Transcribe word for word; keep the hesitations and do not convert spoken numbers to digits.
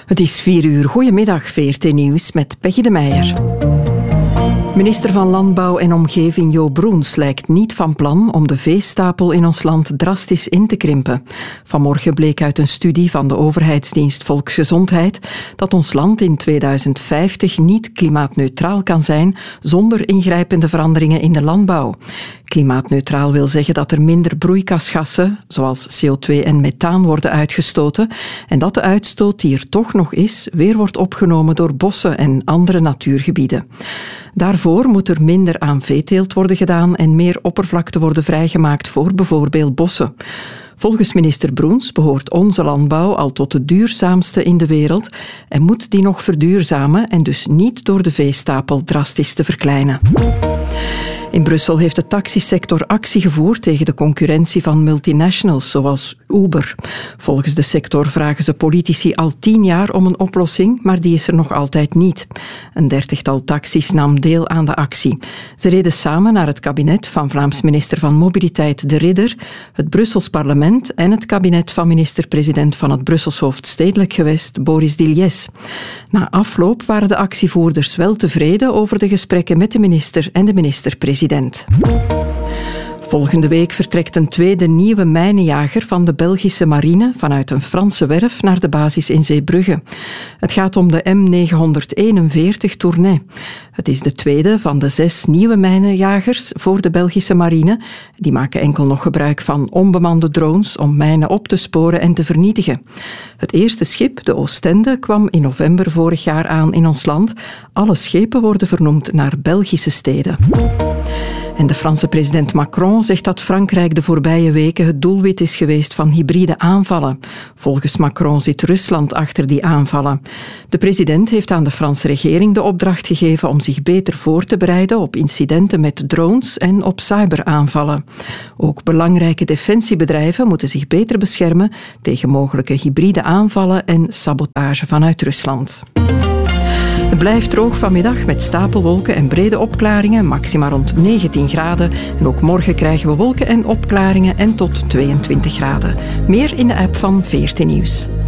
Het is vier uur. Goedemiddag, V R T Nieuws met Peggy de Meijer. Minister van Landbouw en Omgeving Jo Broens lijkt niet van plan om de veestapel in ons land drastisch in te krimpen. Vanmorgen bleek uit een studie van de overheidsdienst Volksgezondheid dat ons land in tweeduizend vijftig niet klimaatneutraal kan zijn zonder ingrijpende veranderingen in de landbouw. Klimaatneutraal wil zeggen dat er minder broeikasgassen, zoals C O twee en methaan, worden uitgestoten en dat de uitstoot die er toch nog is, weer wordt opgenomen door bossen en andere natuurgebieden. Daarvoor moet er minder aan veeteelt worden gedaan en meer oppervlakte worden vrijgemaakt voor bijvoorbeeld bossen. Volgens minister Broens behoort onze landbouw al tot de duurzaamste in de wereld en moet die nog verduurzamen en dus niet door de veestapel drastisch te verkleinen. In Brussel heeft de taxisector actie gevoerd tegen de concurrentie van multinationals zoals Uber. Volgens de sector vragen ze politici al tien jaar om een oplossing, maar die is er nog altijd niet. Een dertigtal taxis nam deel aan de actie. Ze reden samen naar het kabinet van Vlaams minister van Mobiliteit De Ridder, het Brussels parlement en het kabinet van minister-president van het Brussels hoofdstedelijk gewest Boris Dieljes. Na afloop waren de actievoerders wel tevreden over de gesprekken met de minister en de minister-president. Volgende week vertrekt een tweede nieuwe mijnenjager van de Belgische marine vanuit een Franse werf naar de basis in Zeebrugge. Het gaat om de M negenhonderdeenenveertig Tournai. Het is de tweede van de zes nieuwe mijnenjagers voor de Belgische marine. Die maken enkel nog gebruik van onbemande drones om mijnen op te sporen en te vernietigen. Het eerste schip, de Oostende, kwam in november vorig jaar aan in ons land. Alle schepen worden vernoemd naar Belgische steden. En de Franse president Macron zegt dat Frankrijk de voorbije weken het doelwit is geweest van hybride aanvallen. Volgens Macron zit Rusland achter die aanvallen. De president heeft aan de Franse regering de opdracht gegeven om zich beter voor te bereiden op incidenten met drones en op cyberaanvallen. Ook belangrijke defensiebedrijven moeten zich beter beschermen tegen mogelijke hybride aanvallen en sabotage vanuit Rusland. Het blijft droog vanmiddag met stapelwolken en brede opklaringen, maxima rond negentien graden. En ook morgen krijgen we wolken en opklaringen en tot tweeëntwintig graden. Meer in de app van V R T Nieuws.